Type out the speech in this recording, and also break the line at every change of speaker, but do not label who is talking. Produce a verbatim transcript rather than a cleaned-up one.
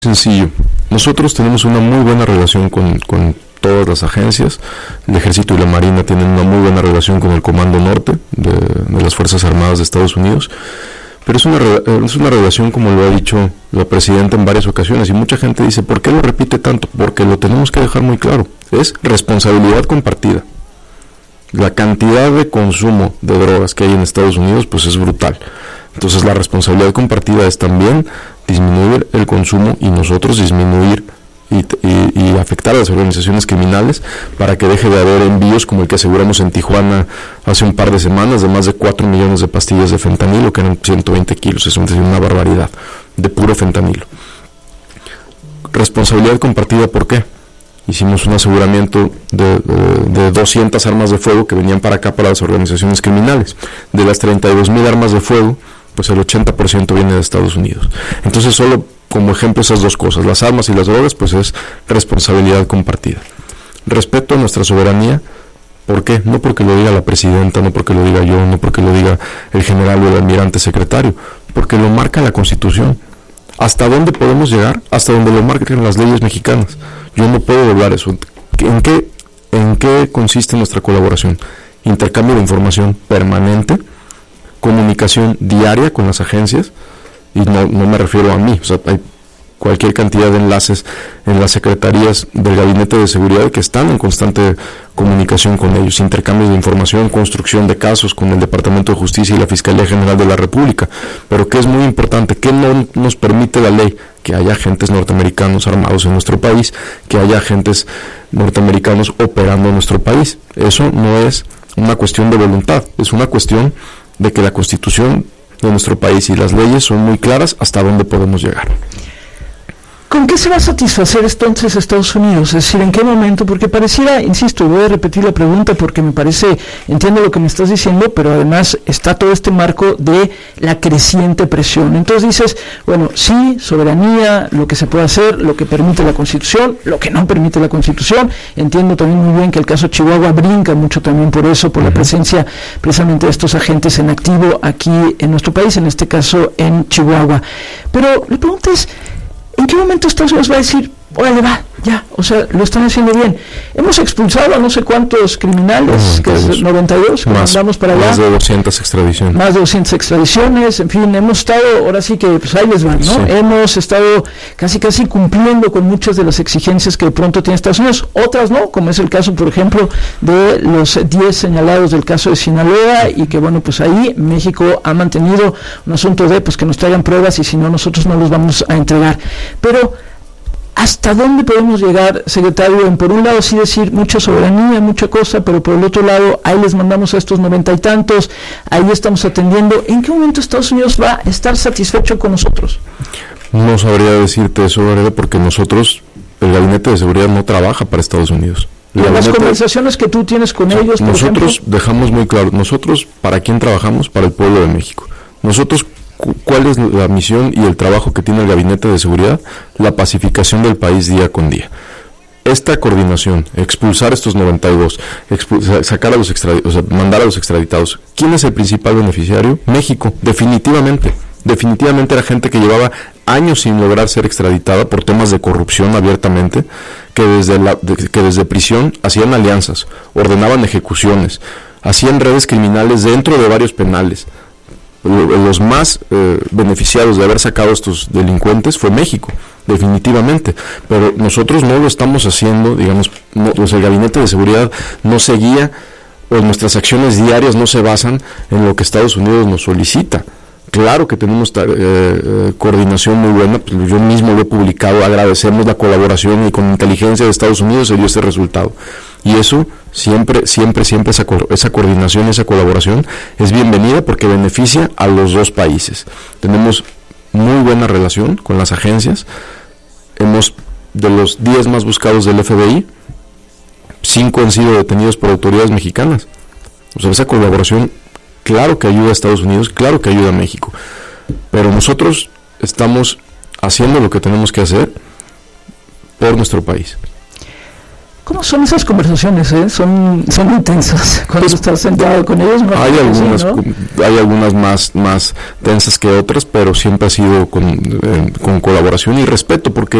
Sencillo. Nosotros tenemos una muy buena relación con, con todas las agencias. El Ejército y la Marina tienen una muy buena relación con el Comando Norte de, de las Fuerzas Armadas de Estados Unidos. Pero es una, es una relación, como lo ha dicho la Presidenta en varias ocasiones, y mucha gente dice, ¿por qué lo repite tanto? Porque lo tenemos que dejar muy claro. Es responsabilidad compartida. La cantidad de consumo de drogas que hay en Estados Unidos, pues es brutal. Entonces la responsabilidad compartida es también disminuir el consumo y nosotros disminuir y, y, y afectar a las organizaciones criminales para que deje de haber envíos como el que aseguramos en Tijuana hace un par de semanas de más de cuatro millones de pastillas de fentanilo, que eran ciento veinte kilos, es una barbaridad, de puro fentanilo. Responsabilidad compartida, ¿por qué? Hicimos un aseguramiento de, de, de doscientas armas de fuego que venían para acá para las organizaciones criminales. De las treinta y dos mil armas de fuego, pues el ochenta por ciento viene de Estados Unidos. Entonces, solo como ejemplo esas dos cosas, las armas y las drogas, pues es responsabilidad compartida. Respeto a nuestra soberanía, ¿por qué? No porque lo diga la Presidenta, no porque lo diga yo, no porque lo diga el general o el almirante secretario, porque lo marca la Constitución. ¿Hasta dónde podemos llegar? Hasta donde lo marcan las leyes mexicanas. Yo no puedo doblar eso. ¿En qué, en qué consiste nuestra colaboración? Intercambio de información permanente, comunicación diaria con las agencias, y no, no me refiero a mí, o sea, hay cualquier cantidad de enlaces en las secretarías del Gabinete de Seguridad que están en constante comunicación con ellos, intercambios de información, construcción de casos con el Departamento de Justicia y la Fiscalía General de la República, pero que es muy importante, que no nos permite la ley, que haya agentes norteamericanos armados en nuestro país, que haya agentes norteamericanos operando en nuestro país. Eso no es una cuestión de voluntad, es una cuestión de que la Constitución de nuestro país y las leyes son muy claras hasta dónde podemos llegar.
¿Con qué se va a satisfacer entonces Estados Unidos? Es decir, ¿en qué momento? Porque pareciera, insisto, voy a repetir la pregunta porque me parece, entiendo lo que me estás diciendo, pero además está todo este marco de la creciente presión. Entonces dices, bueno, sí, soberanía, lo que se puede hacer, lo que permite la Constitución, lo que no permite la Constitución. Entiendo también muy bien que el caso Chihuahua brinca mucho también por eso, por uh-huh. la presencia precisamente de estos agentes en activo aquí en nuestro país, en este caso en Chihuahua. Pero la pregunta es, ¿en qué momento Estados Unidos va a decir, órale, va, ya, o sea, lo están haciendo bien? Hemos expulsado a no sé cuántos criminales, que es noventa y dos, que
más,
mandamos para allá.
Más de doscientas extradiciones.
Más de doscientas extradiciones, en fin, hemos estado, ahora sí que, pues ahí les van, ¿no? Sí. Hemos estado casi casi cumpliendo con muchas de las exigencias que de pronto tiene Estados Unidos, otras no, como es el caso, por ejemplo, de los diez señalados del caso de Sinaloa, y que bueno, pues ahí México ha mantenido un asunto de, pues que nos traigan pruebas y si no, nosotros no los vamos a entregar. Pero ¿hasta dónde podemos llegar, secretario? En por un lado sí decir mucha soberanía, mucha cosa, pero por el otro lado, ahí les mandamos a estos noventa y tantos, ahí estamos atendiendo. ¿En qué momento Estados Unidos va a estar satisfecho con nosotros?
No sabría decirte eso, Varela, porque nosotros, el Gabinete de Seguridad no trabaja para Estados Unidos.
Y en las conversaciones que tú tienes con o sea, ellos, por
nosotros
ejemplo,
dejamos muy claro, nosotros, ¿para quién trabajamos? Para el pueblo de México. Nosotros, ¿cuál es la misión y el trabajo que tiene el Gabinete de Seguridad? La pacificación del país día con día. Esta coordinación, expulsar estos noventa y dos, expulsar, sacar a los extraditados, o sea, mandar a los extraditados. ¿Quién es el principal beneficiario? México, definitivamente. Definitivamente era gente que llevaba años sin lograr ser extraditada por temas de corrupción abiertamente, que desde la, de, que desde prisión hacían alianzas, ordenaban ejecuciones, hacían redes criminales dentro de varios penales. Los más eh, beneficiados de haber sacado a estos delincuentes fue México, definitivamente, pero nosotros no lo estamos haciendo, digamos, no, pues el Gabinete de Seguridad no se guía, o nuestras acciones diarias no se basan en lo que Estados Unidos nos solicita. Claro que tenemos eh, eh, coordinación muy buena, pues yo mismo lo he publicado, agradecemos la colaboración y con inteligencia de Estados Unidos se dio este resultado. Y eso siempre, siempre, siempre esa, esa coordinación, esa colaboración es bienvenida porque beneficia a los dos países. Tenemos muy buena relación con las agencias, hemos, de los diez más buscados del F B I, cinco han sido detenidos por autoridades mexicanas. O sea, esa colaboración claro que ayuda a Estados Unidos, claro que ayuda a México, pero nosotros estamos haciendo lo que tenemos que hacer por nuestro país.
¿Cómo son esas conversaciones? Eh? Son son intensas cuando pues, estás sentado con ellos. No
hay algunas, así, ¿no? Hay algunas más más tensas que otras, pero siempre ha sido con, eh, con colaboración y respeto, porque